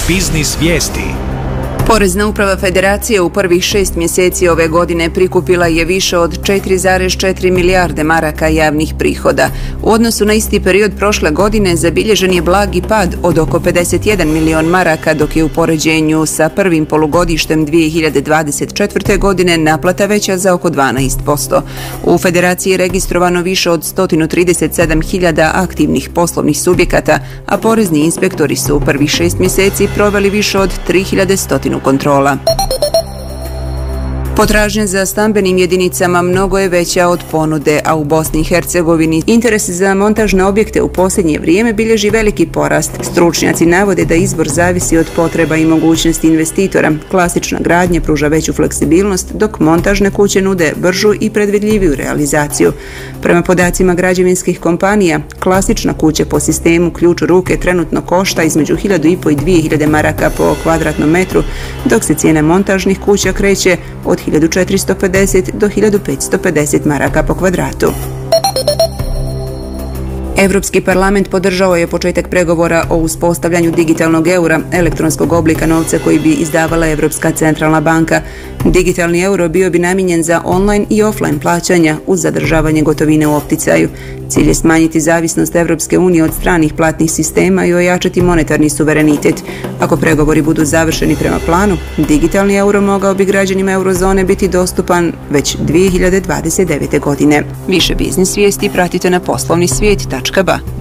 Biznis vijesti. Porezna uprava Federacije u prvih 6 mjeseci ove godine prikupila je više od 4,4 milijarde maraka javnih prihoda. U odnosu na isti period prošle godine zabilježen je blagi pad od oko 51 milion maraka, dok je u poređenju sa prvim polugodištem 2024. godine naplata veća za oko 12%. U Federaciji je registrovano više od 137.000 aktivnih poslovnih subjekata, a porezni inspektori su u prvih 6 mjeseci proveli više od 3.100 kontrola. Potražnja za stambenim jedinicama mnogo je veća od ponude, a u Bosni i Hercegovini interes za montažne objekte u posljednje vrijeme bilježi veliki porast. Stručnjaci navode da izbor zavisi od potreba i mogućnosti investitora. Klasična gradnja pruža veću fleksibilnost, dok montažne kuće nude bržu i predvidljiviju realizaciju. Prema podacima građevinskih kompanija, klasična kuća po sistemu ključ u ruke trenutno košta između 1.500 i 2.000 maraka po kvadratnom metru, dok se cijena montažnih kuća kreće od 1.450 do 1.550 maraka po kvadratu. Europski parlament podržao je početak pregovora o uspostavljanju digitalnog eura, elektronskog oblika novca koji bi izdavala Europska centralna banka. Digitalni euro bio bi namijenjen za online i offline plaćanja uz zadržavanje gotovine u opticaju. Cilj je smanjiti zavisnost Europske unije od stranih platnih sistema i ojačati monetarni suverenitet. Ako pregovori budu završeni prema planu, digitalni euro mogao bi građanima eurozone biti dostupan već 2029. godine. Više biznis vijesti pratite na poslovnisvijet.ba.